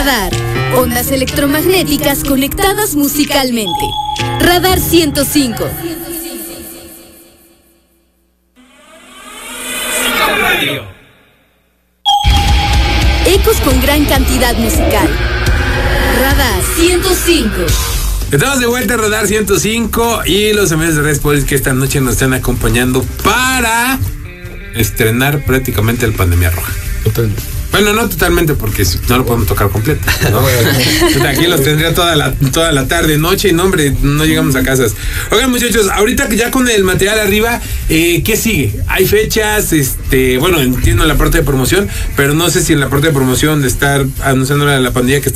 Radar. Ondas electromagnéticas conectadas musicalmente. Radar 105. Ecos con gran cantidad musical. Radar 105. Estamos de vuelta a Radar 105 y los amigos de Red Police que esta noche nos están acompañando para estrenar prácticamente el Pandemia Roja. Totalmente. Bueno, no totalmente porque no lo podemos tocar completo, ¿no? Aquí los tendría toda la tarde, noche y no, hombre, no llegamos a casas. Oigan, muchachos, ahorita que ya con el material arriba, ¿qué sigue? Hay fechas, bueno, entiendo la parte de promoción, pero no sé si en la parte de promoción de estar anunciando la pandemia que